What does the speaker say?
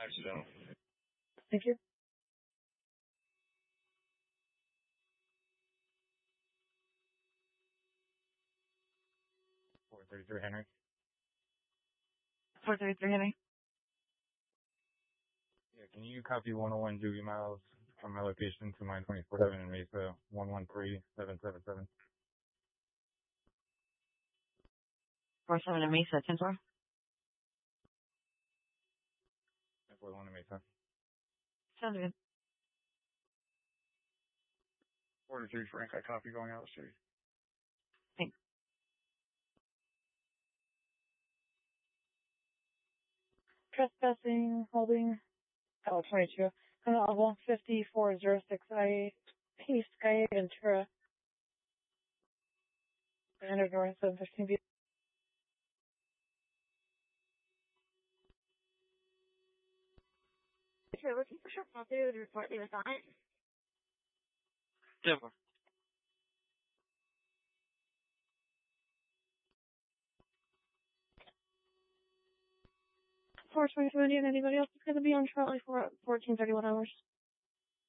accidental. Thank you. 433 Henry. 433 Henry. Yeah, can you copy 101 Dewey Miles from my location to my 24/7 in Mesa, 113777? 47 in Mesa, 10-4. 41 in Mesa. Sounds good. 43 Frank, I copy going out the street. Thanks. Trespassing, holding, 22. Level 5406 East Sky Ventura. 300 north of 15 feet. If you're looking for short property, would report me on it. 10-4. Indian. Anybody else is going to be on Charlie for 1431 hours?